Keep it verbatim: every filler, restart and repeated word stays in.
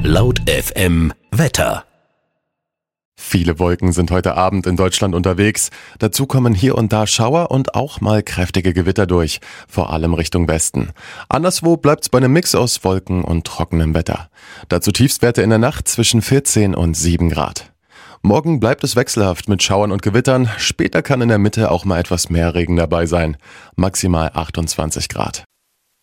Laut F M Wetter. Viele Wolken sind heute Abend in Deutschland unterwegs. Dazu kommen hier und da Schauer und auch mal kräftige Gewitter durch, vor allem Richtung Westen. Anderswo bleibt's bei einem Mix aus Wolken und trockenem Wetter. Dazu Tiefstwerte in der Nacht zwischen vierzehn und sieben Grad. Morgen bleibt es wechselhaft mit Schauern und Gewittern. Später kann in der Mitte auch mal etwas mehr Regen dabei sein. Maximal achtundzwanzig Grad.